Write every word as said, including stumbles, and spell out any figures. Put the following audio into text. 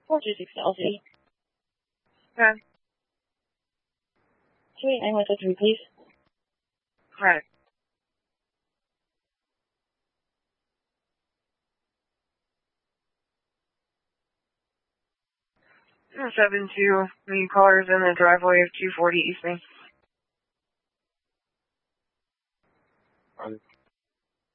four two six L Z. Okay. two eight nine one two three, please. Right. seven two, the caller's in the driveway of two forty East Main.